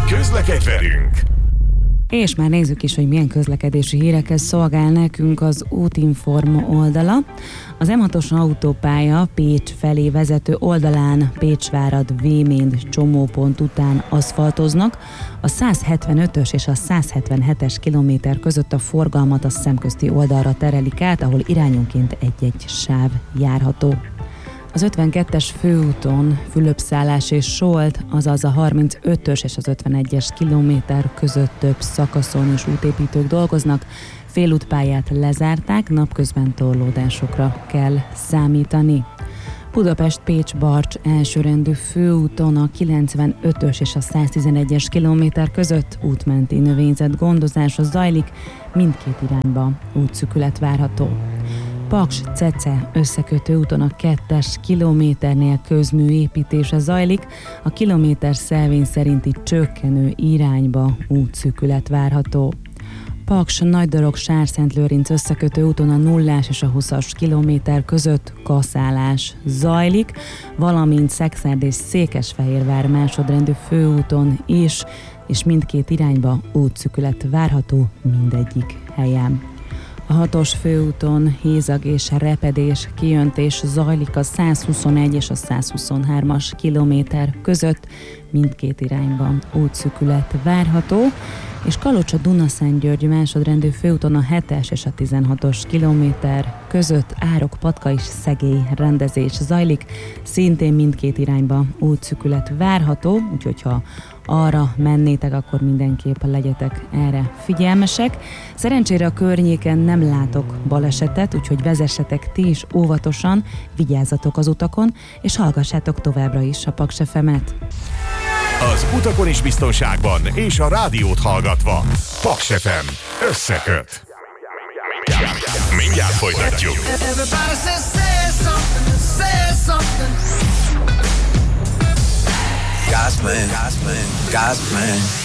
Közlekedj velünk! És már nézzük is, hogy milyen közlekedési hírekhez szolgál nekünk az Útinform oldala. Az M6-os autópálya Pécs felé vezető oldalán Pécsvárad Véménd csomópont után aszfaltoznak. A 175-ös és a 177-es kilométer között a forgalmat a szemközti oldalra terelik át, ahol irányonként egy-egy sáv járható. Az 52-es főúton Fülöpszállás és Solt, azaz a 35-ös és az 51-es kilométer között több szakaszon is útépítők dolgoznak. Félútpályát lezárták, napközben torlódásokra kell számítani. Budapest-Pécs-Barcs elsőrendű főúton a 95-ös és a 111-es kilométer között útmenti növényzet gondozása zajlik, mindkét irányba útszűkület várható. Paks-Cece összekötő úton a 2-es kilométernél közmű építése zajlik, a kilométer szelvény szerinti csökkenő irányba útszűkület várható. Paks-Nagydorog-Sárszentlőrinc összekötő úton a 0-as és a 20-as kilométer között kaszálás zajlik, valamint Szekszárd és Székesfehérvár másodrendű főúton is, és mindkét irányba útszűkület várható mindegyik helyen. A 6-os főúton hézag és repedés kijöntés zajlik a 121 és a 123-as kilométer között, mindkét irányban útszűkület várható, és Kalocsa-Dunaszentgyörgy másodrendű főúton a 7-es és a 16-os kilométer között Árok-Patka és Szegély rendezés zajlik, szintén mindkét irányba útszűkület várható, úgyhogy ha arra mennétek, akkor mindenképp legyetek erre figyelmesek. Szerencsére a környéken nem látok balesetet, úgyhogy vezessetek ti is óvatosan, vigyázzatok az utakon, és hallgassátok továbbra is a Paks FM-et. Az utakon is biztonságban, és a rádiót hallgatva. Paks FM összeköt. Mindjárt folytatjuk. God's plan, God's plan, God's plan.